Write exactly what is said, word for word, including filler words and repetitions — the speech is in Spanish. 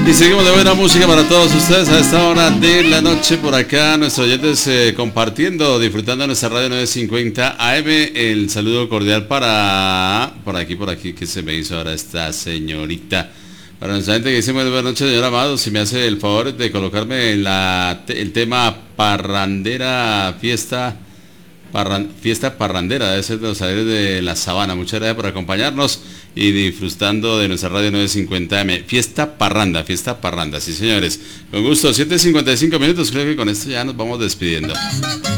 Y seguimos de buena música para todos ustedes a esta hora de la noche por acá, nuestros oyentes eh, compartiendo, disfrutando de nuestra radio novecientos cincuenta A M. El saludo cordial para, por aquí, por aquí, que se me hizo ahora esta señorita. Para nuestra gente que dice muy buenas noches, señor Amado, si me hace el favor de colocarme en la, el tema parrandera fiesta, parran, fiesta parrandera, debe ser de los aires de la sabana. Muchas gracias por acompañarnos y disfrutando de nuestra radio novecientos cincuenta A M. Fiesta parranda, fiesta parranda, sí señores. Con gusto, siete cincuenta y cinco minutos, creo que con esto ya nos vamos despidiendo.